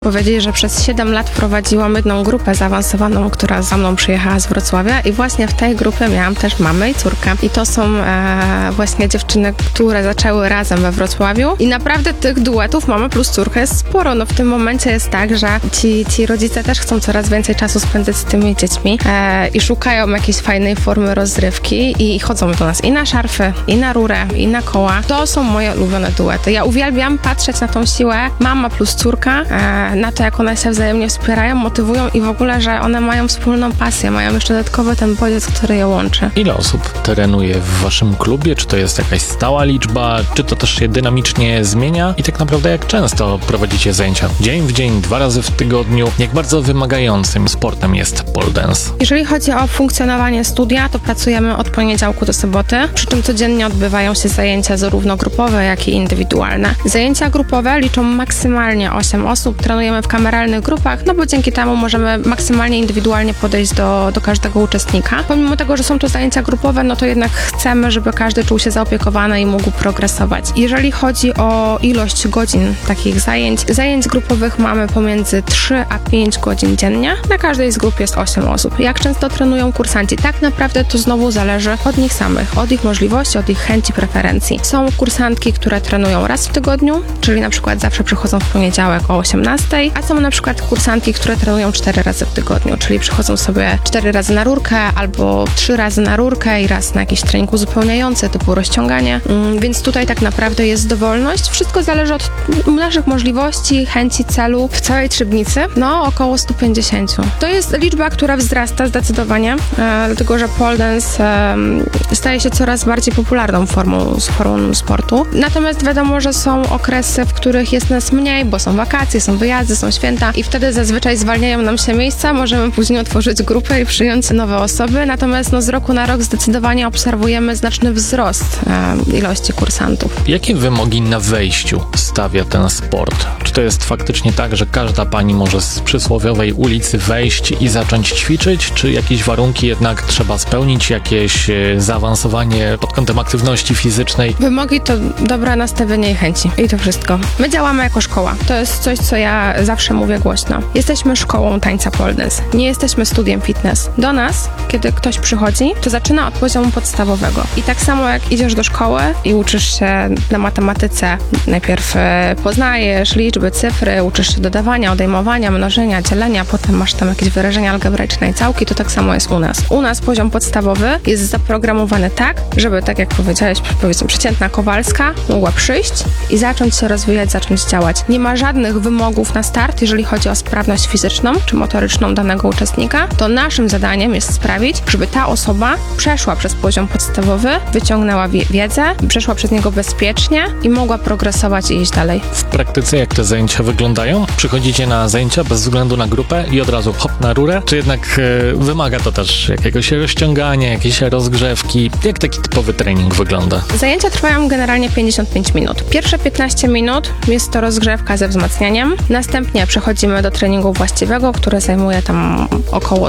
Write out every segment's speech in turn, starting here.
Powiedzieli, że przez 7 lat prowadziłam jedną grupę zaawansowaną, która za mną przyjechała z Wrocławia i właśnie w tej grupie miałam też mamę i córkę. I to są właśnie dziewczyny, które zaczęły razem we Wrocławiu i naprawdę tych duetów mama plus córka jest sporo. No w tym momencie jest tak, że ci rodzice też chcą coraz więcej czasu spędzać z tymi dziećmi i szukają jakiejś fajnej formy rozrywki i chodzą do nas i na szarfy, i na rurę, i na koła. To są moje ulubione duety. Ja uwielbiam patrzeć na tą siłę mama plus córka, na to, jak one się wzajemnie wspierają, motywują i w ogóle, że one mają wspólną pasję, mają jeszcze dodatkowy ten bodziec, który je łączy. Ile osób trenuje w waszym klubie? Czy to jest jakaś stała liczba? Czy to też się dynamicznie zmienia? I tak naprawdę jak często prowadzicie zajęcia? Dzień w dzień, 2 razy w tygodniu? Jak bardzo wymagającym sportem jest pole dance? Jeżeli chodzi o funkcjonowanie studia, to pracujemy od poniedziałku do soboty, przy czym codziennie odbywają się zajęcia zarówno grupowe, jak i indywidualne. Zajęcia grupowe liczą maksymalnie 8 osób, trenujemy w kameralnych grupach, no bo dzięki temu możemy maksymalnie indywidualnie podejść do każdego uczestnika. Pomimo tego, że są to zajęcia grupowe, no to jednak chcemy, żeby każdy czuł się zaopiekowany i mógł progresować. Jeżeli chodzi o ilość godzin takich zajęć grupowych mamy pomiędzy 3 a 5 godzin dziennie. Na każdej z grup jest 8 osób. Jak często trenują kursanci? Tak naprawdę to znowu zależy od nich samych, od ich możliwości, od ich chęci, preferencji. Są kursantki, które trenują raz w tygodniu, czyli na przykład zawsze przychodzą w poniedziałek o 18, a są na przykład kursantki, które trenują 4 razy w tygodniu, czyli przychodzą sobie 4 razy na rurkę albo 3 razy na rurkę i raz na jakiś trening uzupełniający typu rozciąganie, więc tutaj tak naprawdę jest dowolność. Wszystko zależy od naszych możliwości, chęci, celu. W całej Trzebnicy około 150. To jest liczba, która wzrasta zdecydowanie, dlatego że pole dance staje się coraz bardziej popularną formą sportu. Natomiast wiadomo, że są okresy, w których jest nas mniej, bo są wakacje, są wyjazdy, są święta i wtedy zazwyczaj zwalniają nam się miejsca, możemy później otworzyć grupę i przyjąć nowe osoby, natomiast z roku na rok zdecydowanie obserwujemy znaczny wzrost ilości kursantów. Jakie wymogi na wejściu stawia ten sport? Czy to jest faktycznie tak, że każda pani może z przysłowiowej ulicy wejść i zacząć ćwiczyć, czy jakieś warunki jednak trzeba spełnić, jakieś zaawansowanie pod kątem aktywności fizycznej? Wymogi to dobre nastawienie i chęci. I to wszystko. My działamy jako szkoła. To jest coś, co ja zawsze mówię głośno. Jesteśmy szkołą tańca pole dance. Nie jesteśmy studiem fitness. Do nas, kiedy ktoś przychodzi, to zaczyna od poziomu podstawowego. I tak samo jak idziesz do szkoły i uczysz się na matematyce, najpierw poznajesz liczby, cyfry, uczysz się dodawania, odejmowania, mnożenia, dzielenia, potem masz tam jakieś wyrażenia algebraiczne i całki, to tak samo jest u nas. U nas poziom podstawowy jest zaprogramowany tak, żeby, tak jak powiedziałeś, powiedzmy przeciętna Kowalska mogła przyjść i zacząć się rozwijać, zacząć działać. Nie ma żadnych wymogów na start, jeżeli chodzi o sprawność fizyczną czy motoryczną danego uczestnika, to naszym zadaniem jest sprawić, żeby ta osoba przeszła przez poziom podstawowy, wyciągnęła wiedzę, przeszła przez niego bezpiecznie i mogła progresować i iść dalej. W praktyce jak te zajęcia wyglądają? Przychodzicie na zajęcia bez względu na grupę i od razu hop na rurę? Czy jednak wymaga to też jakiegoś rozciągania, jakiejś rozgrzewki? Jak taki typowy trening wygląda? Zajęcia trwają generalnie 55 minut. Pierwsze 15 minut jest to rozgrzewka ze wzmacnianiem. Następnie przechodzimy do treningu właściwego, który zajmuje tam około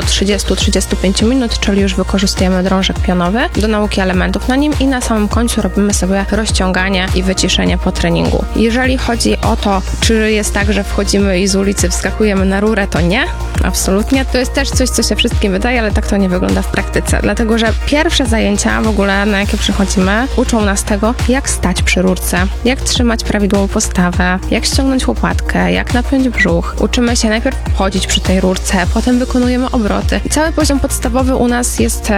30-35 minut, czyli już wykorzystujemy drążek pionowy do nauki elementów na nim i na samym końcu robimy sobie rozciąganie i wyciszenie po treningu. Jeżeli chodzi o to, czy jest tak, że wchodzimy i z ulicy wskakujemy na rurę, to nie. Absolutnie. To jest też coś, co się wszystkim wydaje, ale tak to nie wygląda w praktyce. Dlatego, że pierwsze zajęcia w ogóle, na jakie przychodzimy, uczą nas tego, jak stać przy rurce, jak trzymać prawidłową postawę, jak ściągnąć łopatkę, jak napiąć brzuch. Uczymy się najpierw chodzić przy tej rurce, potem wykonujemy obroty. I cały poziom podstawowy u nas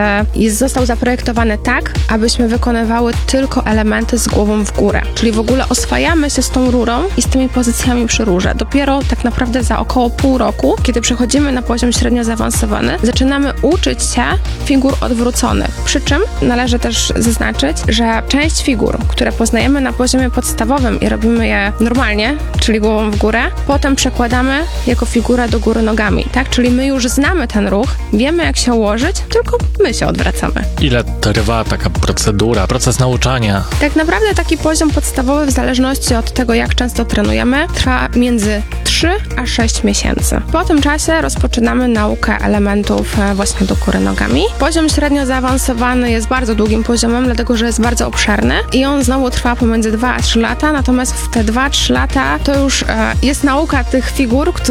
został zaprojektowany tak, abyśmy wykonywały tylko elementy z głową w górę. Czyli w ogóle oswajamy się z tą rurą i z tymi pozycjami przy rurze. Dopiero tak naprawdę za około pół roku, kiedy przechodzimy na poziom średnio zaawansowany, zaczynamy uczyć się figur odwróconych. Przy czym należy też zaznaczyć, że część figur, które poznajemy na poziomie podstawowym i robimy je normalnie, czyli głową w górę, potem przekładamy jako figurę do góry nogami, tak? Czyli my już znamy ten ruch, wiemy jak się ułożyć, tylko my się odwracamy. Ile trwa taka procedura, proces nauczania? Tak naprawdę taki poziom podstawowy, w zależności od tego, jak często trenujemy, trwa między 3 a 6 miesięcy. Po tym czasie rozpoczynamy naukę elementów właśnie do góry nogami. Poziom średnio zaawansowany jest bardzo długim poziomem, dlatego że jest bardzo obszerny i on znowu trwa pomiędzy 2 a 3 lata, natomiast w te 2-3 lata to już jest nauka tych figur,